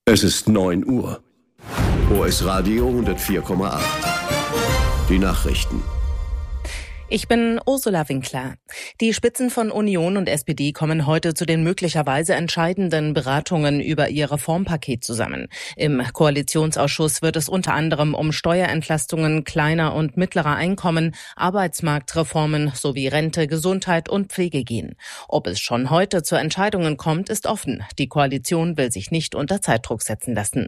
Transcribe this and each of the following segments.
Es ist 9 Uhr. OS Radio 104,8. Die Nachrichten. Ich bin Ursula Winkler. Die Spitzen von Union und SPD kommen heute zu den möglicherweise entscheidenden Beratungen über ihr Reformpaket zusammen. Im Koalitionsausschuss wird es unter anderem um Steuerentlastungen kleiner und mittlerer Einkommen, Arbeitsmarktreformen sowie Rente, Gesundheit und Pflege gehen. Ob es schon heute zu Entscheidungen kommt, ist offen. Die Koalition will sich nicht unter Zeitdruck setzen lassen.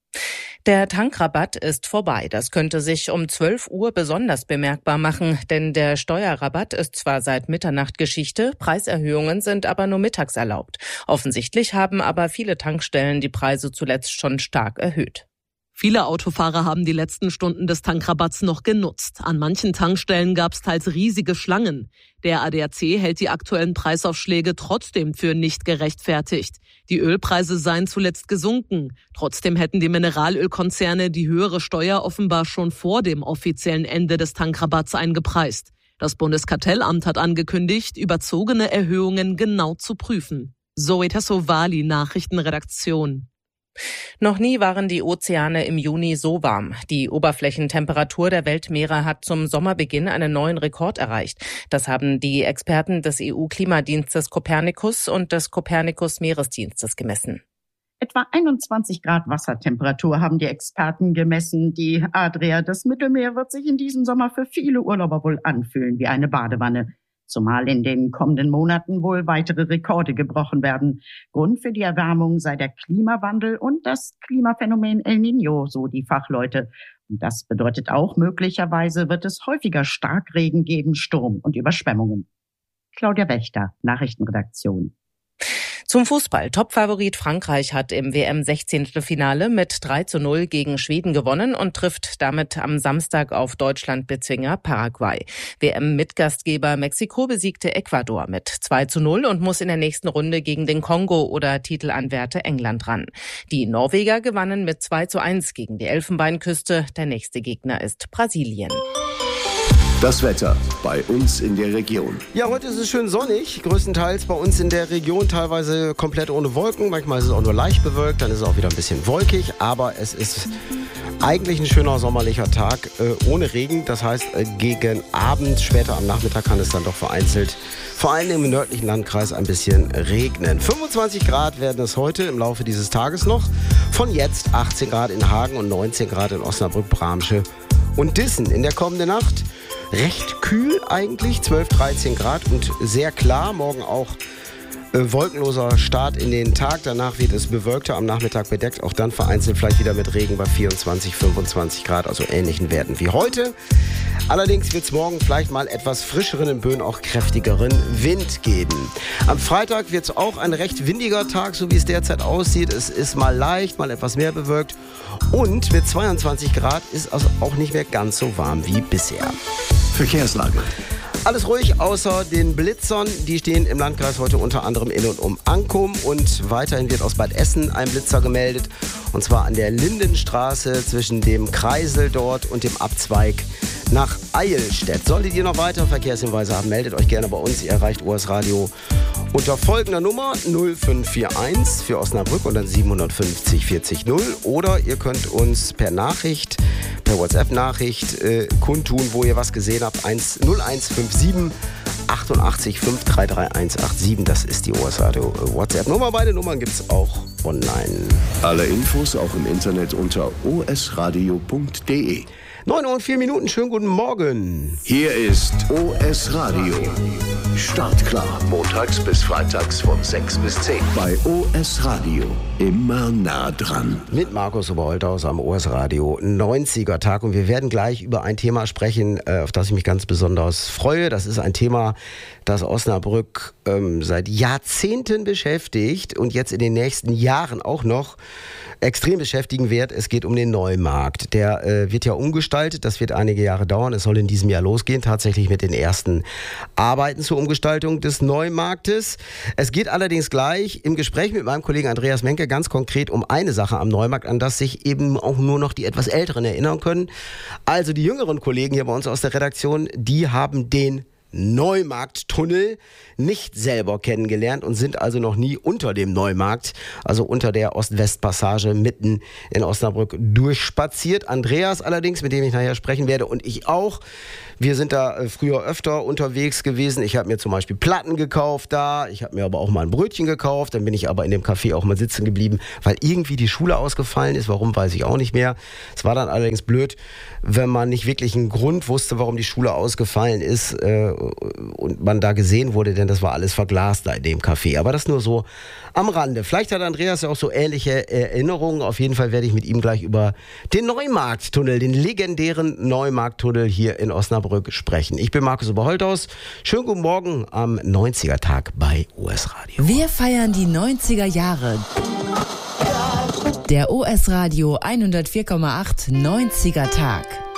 Der Tankrabatt ist vorbei. Das könnte sich um 12 Uhr besonders bemerkbar machen, denn der Steuerrabatt ist zwar seit Mitternacht Geschichte, Preiserhöhungen sind aber nur mittags erlaubt. Offensichtlich haben aber viele Tankstellen die Preise zuletzt schon stark erhöht. Viele Autofahrer haben die letzten Stunden des Tankrabatts noch genutzt. An manchen Tankstellen gab es teils riesige Schlangen. Der ADAC hält die aktuellen Preisaufschläge trotzdem für nicht gerechtfertigt. Die Ölpreise seien zuletzt gesunken. Trotzdem hätten die Mineralölkonzerne die höhere Steuer offenbar schon vor dem offiziellen Ende des Tankrabatts eingepreist. Das Bundeskartellamt hat angekündigt, überzogene Erhöhungen genau zu prüfen. Zoe Tassovali, Nachrichtenredaktion. Noch nie waren die Ozeane im Juni so warm. Die Oberflächentemperatur der Weltmeere hat zum Sommerbeginn einen neuen Rekord erreicht. Das haben die Experten des EU-Klimadienstes Copernicus und des Copernicus-Meeresdienstes gemessen. Etwa 21 Grad Wassertemperatur haben die Experten gemessen. Die Adria des Mittelmeer wird sich in diesem Sommer für viele Urlauber wohl anfühlen wie eine Badewanne. Zumal in den kommenden Monaten wohl weitere Rekorde gebrochen werden. Grund für die Erwärmung sei der Klimawandel und das Klimaphänomen El Niño, so die Fachleute. Und das bedeutet auch, möglicherweise wird es häufiger Starkregen geben, Sturm und Überschwemmungen. Claudia Wächter, Nachrichtenredaktion. Zum Fußball. Topfavorit Frankreich hat im WM-16. mit 3:0 gegen Schweden gewonnen und trifft damit am Samstag auf Deutschland-Bezwinger Paraguay. WM-Mitgastgeber Mexiko besiegte Ecuador mit 2:0 und muss in der nächsten Runde gegen den Kongo oder Titelanwärter England ran. Die Norweger gewannen mit 2:1 gegen die Elfenbeinküste. Der nächste Gegner ist Brasilien. Das Wetter bei uns in der Region. Ja, heute ist es schön sonnig, größtenteils bei uns in der Region, teilweise komplett ohne Wolken. Manchmal ist es auch nur leicht bewölkt, dann ist es auch wieder ein bisschen wolkig. Aber es ist eigentlich ein schöner sommerlicher Tag ohne Regen. Das heißt, gegen Abend, später am Nachmittag kann es dann doch vereinzelt, vor allem im nördlichen Landkreis, ein bisschen regnen. 25 Grad werden es heute im Laufe dieses Tages noch. Von jetzt 18 Grad in Hagen und 19 Grad in Osnabrück, Bramsche und Dissen. In der kommenden Nacht recht kühl eigentlich, 12, 13 Grad und sehr klar. Morgen auch wolkenloser Start in den Tag. Danach wird es bewölkter, am Nachmittag bedeckt. Auch dann vereinzelt vielleicht wieder mit Regen bei 24, 25 Grad, also ähnlichen Werten wie heute. Allerdings wird es morgen vielleicht mal etwas frischeren, in Böen auch kräftigeren Wind geben. Am Freitag wird es auch ein recht windiger Tag, so wie es derzeit aussieht. Es ist mal leicht, mal etwas mehr bewölkt. Und mit 22 Grad ist es auch nicht mehr ganz so warm wie bisher. Verkehrslage. Alles ruhig, außer den Blitzern. Die stehen im Landkreis heute unter anderem in und um Ankum. Und weiterhin wird aus Bad Essen ein Blitzer gemeldet. Und zwar an der Lindenstraße zwischen dem Kreisel dort und dem Abzweig nach Eilstedt. Solltet ihr noch weitere Verkehrshinweise haben, meldet euch gerne bei uns. Ihr erreicht OS Radio unter folgender Nummer 0541 für Osnabrück und dann 750 40 0. Oder ihr könnt uns per Nachricht, per WhatsApp-Nachricht kundtun, wo ihr was gesehen habt. 0157 88 533 187. Das ist die OS Radio WhatsApp-Nummer. Beide Nummern gibt es auch online. Alle Infos auch im Internet unter osradio.de. 9 Uhr und 4 Minuten, schönen guten Morgen. Hier ist OS Radio. Startklar. Montags bis freitags von 6 bis 10. Bei OS Radio. Immer nah dran. Mit Markus Oberholthaus am OS Radio 90er Tag. Und wir werden gleich über ein Thema sprechen, auf das ich mich ganz besonders freue. Das ist ein Thema, das Osnabrück seit Jahrzehnten beschäftigt und jetzt in den nächsten Jahren auch noch extrem beschäftigen wird. Es geht um den Neumarkt. Der wird ja umgestaltet. Das wird einige Jahre dauern. Es soll in diesem Jahr losgehen, tatsächlich mit den ersten Arbeiten zur Umgestaltung des Neumarktes. Es geht allerdings gleich im Gespräch mit meinem Kollegen Andreas Menke ganz konkret um eine Sache am Neumarkt, an das sich eben auch nur noch die etwas Älteren erinnern können. Also die jüngeren Kollegen hier bei uns aus der Redaktion, die haben den Neumarkttunnel nicht selber kennengelernt und sind also noch nie unter dem Neumarkt, also unter der Ost-West-Passage mitten in Osnabrück durchspaziert. Andreas allerdings, mit dem ich nachher sprechen werde, und ich auch. Wir sind da früher öfter unterwegs gewesen. Ich habe mir zum Beispiel Platten gekauft da. Ich habe mir aber auch mal ein Brötchen gekauft. Dann bin ich aber in dem Café auch mal sitzen geblieben, weil irgendwie die Schule ausgefallen ist. Warum, weiß ich auch nicht mehr. Es war dann allerdings blöd, wenn man nicht wirklich einen Grund wusste, warum die Schule ausgefallen ist und man da gesehen wurde, denn das war alles verglast da in dem Café. Aber das nur so am Rande. Vielleicht hat Andreas ja auch so ähnliche Erinnerungen. Auf jeden Fall werde ich mit ihm gleich über den Neumarkttunnel, den legendären Neumarkttunnel hier in Osnabrück sprechen. Ich bin Markus Oberholthaus. Schönen guten Morgen am 90er-Tag bei OS Radio. Wir feiern die 90er Jahre. Der OS Radio 104,8 90er Tag.